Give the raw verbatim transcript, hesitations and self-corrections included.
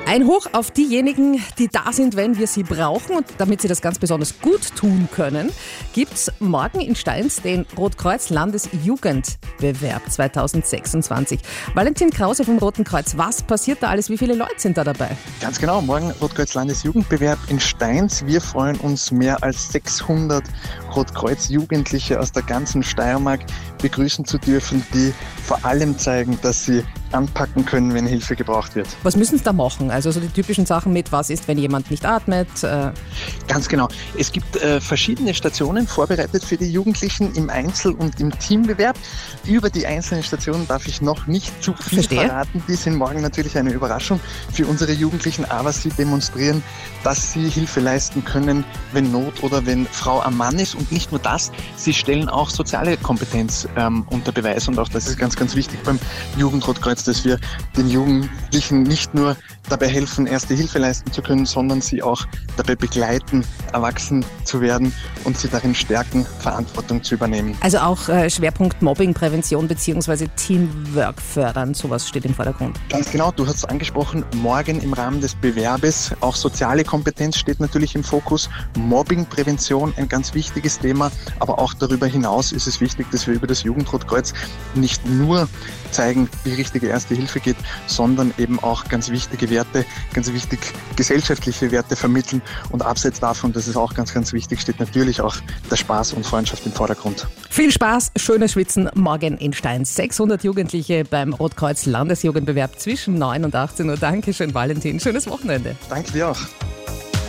Ein Hoch auf diejenigen, die da sind, wenn wir sie brauchen. Und damit sie das ganz besonders gut tun können, gibt es morgen in Steins den Rotkreuz-Landesjugendbewerb zweitausendsechsundzwanzig. Valentin Krause vom Roten Kreuz, was passiert da alles? Wie viele Leute sind da dabei? Ganz genau, morgen Rotkreuz-Landesjugendbewerb in Steins. Wir freuen uns, mehr als sechshundert Rotkreuz-Jugendliche aus der ganzen Steiermark begrüßen zu dürfen, die vor allem zeigen, dass sie anpacken können, wenn Hilfe gebraucht wird. Was müssen sie da machen? Also so die typischen Sachen mit, was ist, wenn jemand nicht atmet? Äh Ganz genau. Es gibt äh, verschiedene Stationen vorbereitet für die Jugendlichen im Einzel- und im Teambewerb. Über die einzelnen Stationen darf ich noch nicht zu viel Verstehe. verraten. Die sind morgen natürlich eine Überraschung für unsere Jugendlichen, aber sie demonstrieren, dass sie Hilfe leisten können, wenn Not oder wenn Frau am Mann ist. Und nicht nur das, sie stellen auch soziale Kompetenz ähm, unter Beweis. Und auch das ist ganz, ganz wichtig beim Jugendrotkreuz, dass wir den Jugendlichen nicht nur dabei helfen, erste Hilfe leisten zu können, sondern sie auch dabei begleiten, erwachsen zu werden und sie darin stärken, Verantwortung zu übernehmen. Also auch äh, Schwerpunkt Mobbingprävention bzw. Teamwork fördern, sowas steht im Vordergrund. Ganz genau, du hast es angesprochen, morgen im Rahmen des Bewerbes, auch soziale Kompetenz steht natürlich im Fokus, Mobbingprävention ein ganz wichtiges Thema, aber auch darüber hinaus ist es wichtig, dass wir über das Jugendrotkreuz nicht nur zeigen, wie richtige Erste Hilfe geht, sondern eben auch ganz wichtige Werte, ganz wichtig gesellschaftliche Werte vermitteln und abseits davon, das ist auch ganz, ganz wichtig, steht natürlich auch der Spaß und Freundschaft im Vordergrund. Viel Spaß, schönes Schwitzen morgen in Steins. sechshundert Jugendliche beim Rotkreuz Landesjugendbewerb zwischen neun und achtzehn Uhr. Dankeschön, Valentin. Schönes Wochenende. Danke dir auch.